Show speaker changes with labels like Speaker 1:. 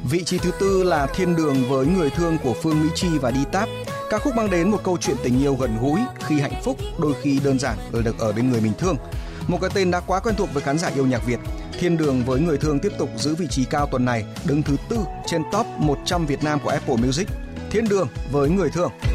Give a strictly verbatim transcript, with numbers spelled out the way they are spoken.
Speaker 1: Vị trí thứ tư là Thiên Đường với Người Thương của Phương Mỹ Chi và Đi Táp. Ca khúc mang đến một câu chuyện tình yêu gần gũi, khi hạnh phúc, đôi khi đơn giản ở được ở bên người mình thương. Một cái tên đã quá quen thuộc với khán giả yêu nhạc Việt. Thiên Đường với Người Thương tiếp tục giữ vị trí cao tuần này, đứng thứ tư trên top một trăm Việt Nam của Apple Music. Thiên Đường với Người Thương.